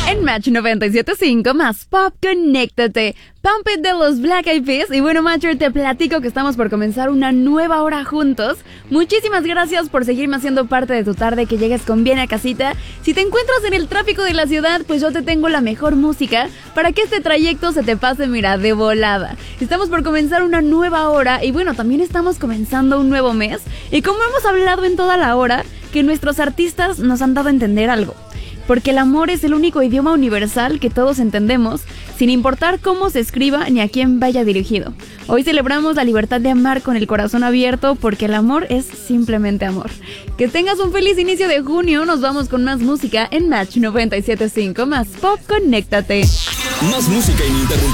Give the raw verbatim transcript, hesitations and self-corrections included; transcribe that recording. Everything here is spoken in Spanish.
En Match noventa y siete punto cinco más Pop, conéctate. Pump It de los Black Eyed Peas. Y bueno, Matcher, te platico que estamos por comenzar una nueva hora juntos. Muchísimas gracias por seguirme haciendo parte de tu tarde, que llegues con bien a casita. Si te encuentras en el tráfico de la ciudad, pues yo te tengo la mejor música para que este trayecto se te pase, mira, de volada. Estamos por comenzar una nueva hora y bueno, también estamos comenzando un nuevo mes. Y como hemos hablado en toda la hora, que nuestros artistas nos han dado a entender algo. Porque el amor es el único idioma universal que todos entendemos, sin importar cómo se escriba ni a quién vaya dirigido. Hoy celebramos la libertad de amar con el corazón abierto, porque el amor es simplemente amor. Que tengas un feliz inicio de junio. Nos vamos con más música en Match noventa y siete punto cinco más Pop, conéctate. Más música ininterrumpida.